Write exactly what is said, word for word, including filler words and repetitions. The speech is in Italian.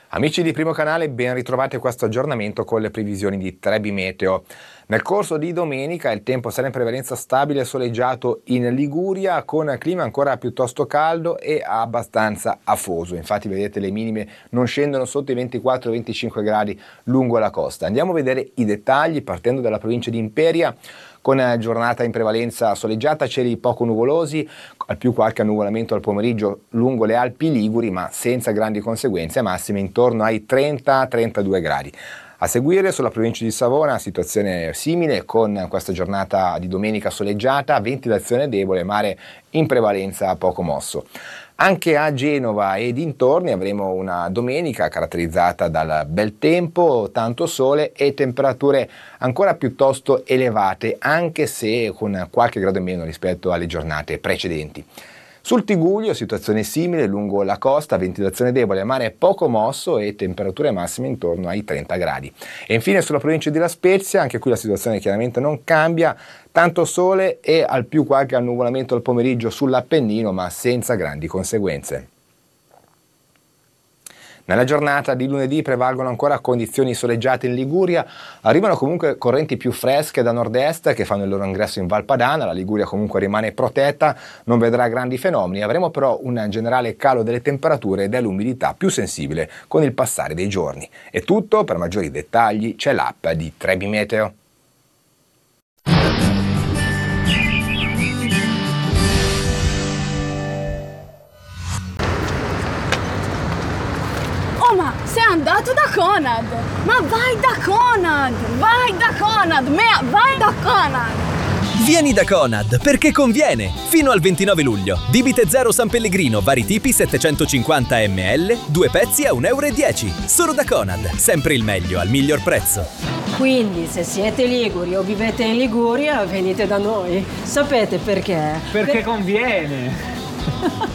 Amici di Primo Canale, ben ritrovati a questo aggiornamento con le previsioni di Trebi Meteo. Nel corso di domenica il tempo sarà in prevalenza stabile e soleggiato in Liguria, con clima ancora piuttosto caldo e abbastanza afoso. Infatti vedete, le minime non scendono sotto i ventiquattro venticinque gradi lungo la costa. Andiamo a vedere i dettagli partendo dalla provincia di Imperia, con giornata in prevalenza soleggiata, cieli poco nuvolosi, al più qualche annuvolamento al pomeriggio lungo le Alpi Liguri, ma senza grandi conseguenze, massime intorno ai trenta trentadue gradi. A seguire sulla provincia di Savona situazione simile, con questa giornata di domenica soleggiata, ventilazione debole, mare in prevalenza poco mosso. Anche a Genova e dintorni avremo una domenica caratterizzata dal bel tempo, tanto sole e temperature ancora piuttosto elevate, anche se con qualche grado in meno rispetto alle giornate precedenti. Sul Tigullio situazione simile lungo la costa, ventilazione debole, mare poco mosso e temperature massime intorno ai trenta gradi. E infine sulla provincia di La Spezia, anche qui la situazione chiaramente non cambia, tanto sole e al più qualche annuvolamento al pomeriggio sull'Appennino, ma senza grandi conseguenze. Nella giornata di lunedì prevalgono ancora condizioni soleggiate in Liguria, arrivano comunque correnti più fresche da nord-est che fanno il loro ingresso in Val Padana, la Liguria comunque rimane protetta, non vedrà grandi fenomeni, avremo però un generale calo delle temperature e dell'umidità più sensibile con il passare dei giorni. È tutto, per maggiori dettagli c'è l'app di Trebi Meteo. Ma sei andato da Conad! Ma vai da Conad! Vai da Conad! Mea, vai da Conad! Vieni da Conad perché conviene! Fino al ventinove luglio, bibite zero San Pellegrino, vari tipi settecentocinquanta millilitri, due pezzi a un euro e dieci. Solo da Conad, sempre il meglio al miglior prezzo. Quindi se siete liguri o vivete in Liguria, venite da noi. Sapete perché? Perché per... conviene!